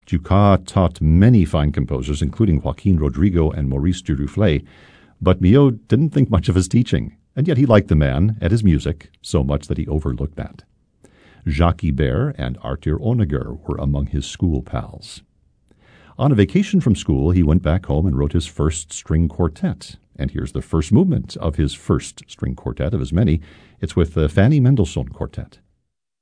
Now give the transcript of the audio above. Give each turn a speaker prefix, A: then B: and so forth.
A: Dukas taught many fine composers, including Joaquin Rodrigo and Maurice Duruflé, but Milhaud didn't think much of his teaching, and yet he liked the man and his music so much that he overlooked that. Jacques Ibert and Arthur Honegger were among his school pals. On a vacation from school, he went back home and wrote his first string quartet. And here's the first movement of his first string quartet of his many. It's with the Fanny Mendelssohn Quartet.